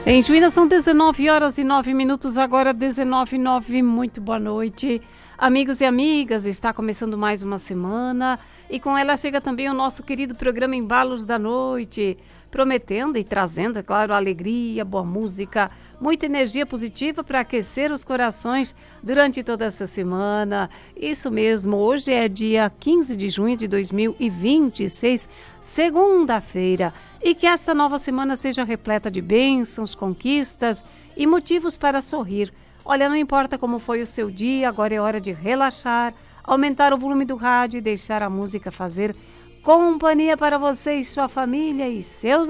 Em Juína são 19 horas e 9 minutos, agora 19h09. Muito boa noite, amigos e amigas. Está começando mais uma semana e com ela chega também o nosso querido programa Embalos da Noite, prometendo e trazendo, é claro, alegria, boa música, muita energia positiva para aquecer os corações durante toda essa semana. Isso mesmo, hoje é dia 15 de junho de 2026, segunda-feira. E que esta nova semana seja repleta de bênçãos, conquistas e motivos para sorrir. Olha, não importa como foi o seu dia, agora é hora de relaxar, aumentar o volume do rádio e deixar a música fazer companhia para você e sua família e seus